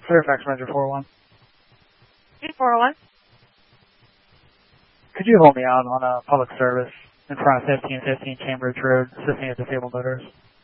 Fairfax Ranger 401. 401. Could you hold me out on a public service in front of 1515 Cambridge Road, assisting a disabled motorist?